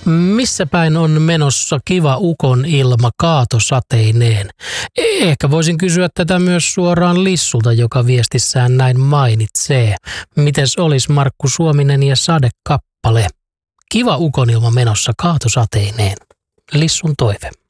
Missä päin on menossa kiva ukonilma kaatosateineen? Ehkä voisin kysyä tätä myös suoraan Lissulta, joka viestissään näin mainitsee. Mites olis Markku Suominen ja sadekappale? Kiva ukonilma menossa kaatosateineen. Lissun toive.